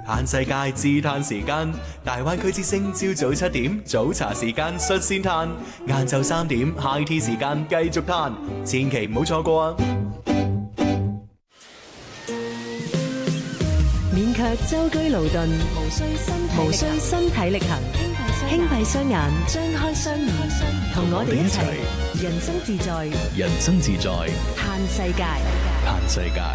嘆世界自嘆時間，大灣區之聲朝早7點早茶時間率先嘆，晏晝3點 High Tea 時間繼續嘆，千祈唔好錯過啊！ 免卻舟車勞頓，無需身體力行，輕閉雙眼，張開雙耳，同我哋一齊人生自在， 人生自在， 嘆世界， 嘆世界。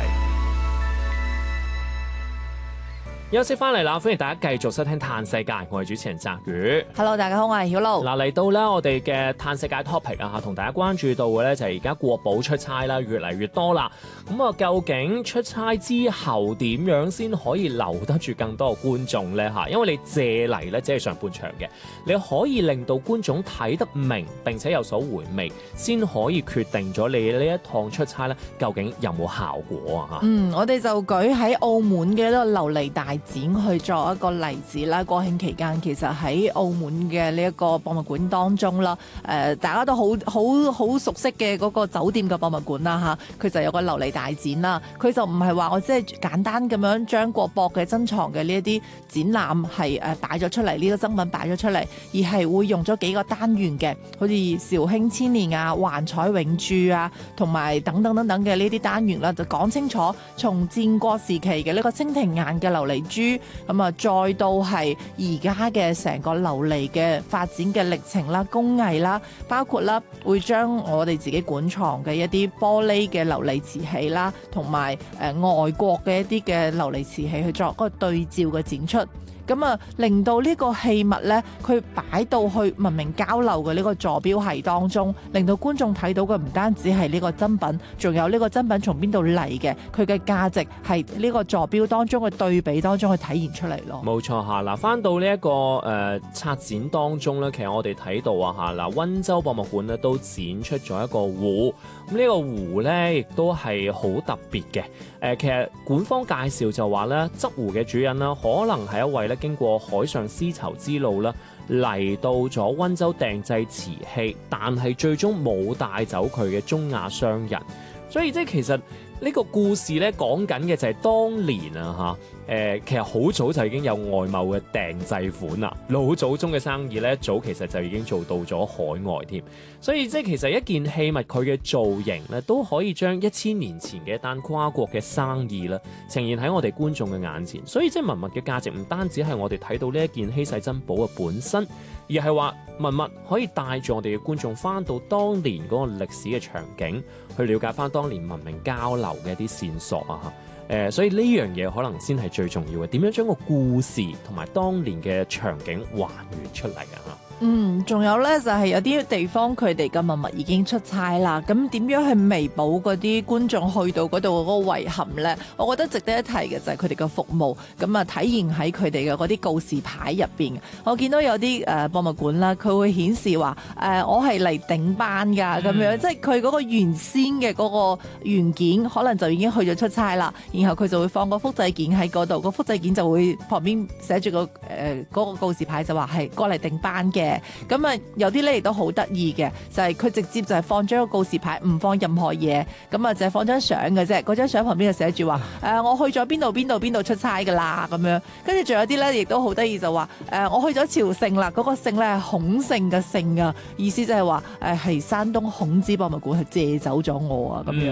休息翻嚟啦，歡迎大家繼續收聽嘆世界，我係主持人澤宇。 Hello， 大家好，我係曉露。 嗱，嚟到咧我哋嘅嘆世界 topic 啊，同大家關注到嘅咧就係而家國寶出差啦，越嚟越多啦。咁啊，究竟出差之後點樣先可以留得住更多嘅觀眾咧？嚇，因為你借嚟咧只係上半場嘅，你可以令到觀眾睇得明並且有所回味，先可以決定咗你呢一趟出差咧究竟有冇效果啊？嚇。 我哋就舉喺澳門嘅呢個琉璃大展去作一個例子啦。國慶期間其實喺澳門嘅呢一個博物館當中啦，大家都好熟悉嘅嗰個酒店嘅博物館啦嚇，佢就有個琉璃大展啦。佢就唔係話我即係簡單咁樣將國博嘅珍藏嘅呢一啲展覽係擺咗出嚟，呢個珍品擺咗出嚟，而係會用咗幾個單元嘅，好似肇興千年啊、幻彩永駐啊，同埋等等等等嘅呢啲單元啦，就講清楚從戰國時期嘅呢個蜻蜓眼嘅琉璃珠。咁啊，再到係而家嘅成個琉璃嘅發展嘅歷程啦、工藝啦，包括啦會將我哋自己館藏嘅一啲玻璃嘅琉璃瓷器啦，同埋外國嘅一啲嘅琉璃瓷器去作一個對照嘅展出。咁啊，令到呢個器物咧，佢擺到去文明交流嘅呢個座標系當中，令到觀眾睇到嘅唔單止係呢個珍品，仲有呢個珍品從邊度嚟嘅，佢嘅價值係呢個座標當中嘅對比當中去體現出嚟咯。 冇錯嚇，嗱，翻到呢一個策展當中咧，其實我哋睇到啊嚇，嗱，溫州博物館咧都展出咗一個壺，咁呢個壺咧亦都係好特別嘅。其實館方介紹就話咧，執壺嘅主人啦，可能係一位咧經過海上絲綢之路啦，嚟到咗溫州訂製瓷器，但係最終冇帶走佢嘅中亞商人。所以即係其實呢個故事咧講緊嘅就係當年啊嚇，其實好早就已經有外貿嘅訂製款啦，老祖宗嘅生意咧早其實就已經做到咗海外添。所以即係其實一件器物佢嘅造型咧都可以將1000年前嘅一單跨國嘅生意咧呈現喺我哋觀眾嘅眼前。所以即係文物嘅價值唔單止係我哋睇到呢一件稀世珍寶嘅本身，而係話文物可以帶住我哋嘅觀眾翻到當年嗰個歷史嘅場景，去了解翻當年文明交流嘅一啲線索啊！所以呢樣嘢可能先係最重要嘅，點樣將個故事同埋當年嘅場景還原出嚟啊！ 仲有咧就係有啲地方佢哋嘅文物已經出差啦，咁點樣去彌補嗰啲觀眾去到嗰度嗰個遺憾咧？我覺得值得一提嘅就係佢哋嘅服務，咁啊體現喺佢哋嘅嗰啲告示牌入邊。我見到有啲博物館啦，佢會顯示話我係嚟頂班㗎咁樣，即係佢嗰個原先嘅嗰個原件可能就已經去咗出差啦，然後佢就會放個複製件喺嗰度，個複製件就會旁邊寫住嗰個告示牌就話係過嚟頂班嘅。咁啊，有啲咧亦都好得意嘅，就係佢直接就係放張個告示牌，唔放任何嘢，咁啊就係放張相嘅啫。嗰張相旁邊就寫住話我去咗邊度出差噶啦咁樣。跟住仲有啲咧，亦都好得意就話我去咗朝聖啦，嗰個聖咧係孔聖嘅聖啊，意思就係話係山東孔子博物館係借走咗我啊咁樣。